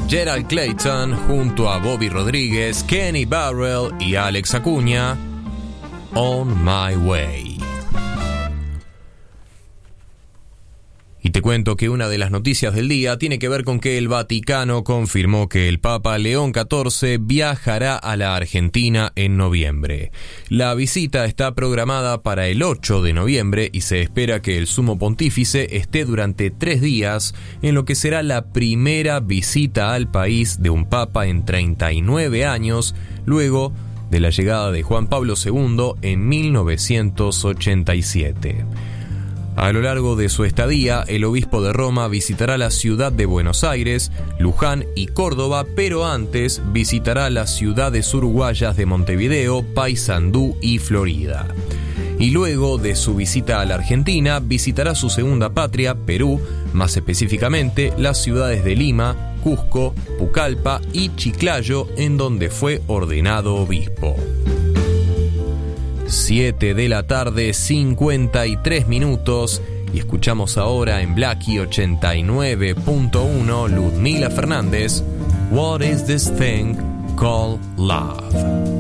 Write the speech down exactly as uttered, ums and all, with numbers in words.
Gerald Clayton junto a Bobby Rodríguez, Kenny Burrell y Alex Acuña, On My Way. Y te cuento que una de las noticias del día tiene que ver con que el Vaticano confirmó que el Papa León catorce viajará a la Argentina en noviembre. La visita está programada para el ocho de noviembre y se espera que el Sumo Pontífice esté durante tres días en lo que será la primera visita al país de un Papa en treinta y nueve años, luego de la llegada de Juan Pablo segundo en mil novecientos ochenta y siete. A lo largo de su estadía, el obispo de Roma visitará la ciudad de Buenos Aires, Luján y Córdoba, pero antes visitará las ciudades uruguayas de Montevideo, Paysandú y Florida. Y luego de su visita a la Argentina, visitará su segunda patria, Perú, más específicamente las ciudades de Lima, Cusco, Pucallpa y Chiclayo, en donde fue ordenado obispo. siete de la tarde, cincuenta y tres minutos, y escuchamos ahora en Blackie ochenta y nueve punto uno Ludmila Fernández, What is this thing called love?